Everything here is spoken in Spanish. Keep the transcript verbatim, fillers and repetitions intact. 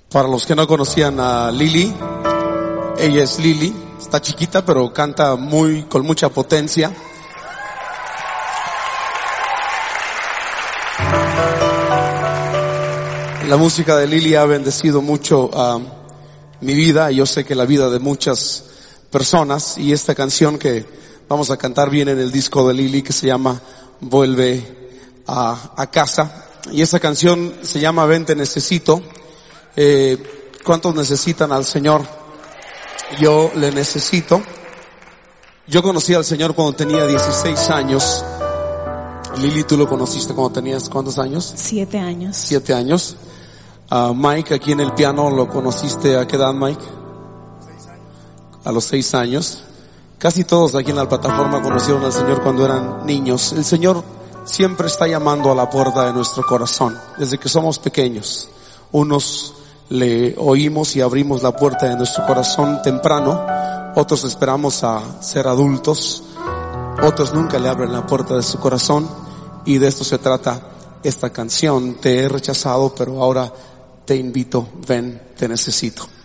Para los que no conocían a Lili, ella es Lili, está chiquita pero canta muy, con mucha potencia. La música de Lili ha bendecido mucho uh, mi vida, y yo sé que la vida de muchas personas, y esta canción que vamos a cantar viene en el disco de Lili que se llama Vuelve a, a casa, y esa canción se llama Ven te necesito. Eh, ¿Cuántos necesitan al Señor? Yo le necesito. Yo conocí al Señor cuando tenía dieciséis años. Lili, ¿tú lo conociste cuando tenías cuántos años? Siete años. Siete años. Uh, Mike, aquí en el piano, ¿lo conociste a qué edad, Mike? A los seis años. Casi todos aquí en la plataforma conocieron al Señor cuando eran niños. El Señor siempre está llamando a la puerta de nuestro corazón, desde que somos pequeños. Unos le oímos y abrimos la puerta de nuestro corazón temprano, otros esperamos a ser adultos, otros nunca le abren la puerta de su corazón, y de esto se trata esta canción. Te he rechazado, pero ahora te invito, ven, te necesito.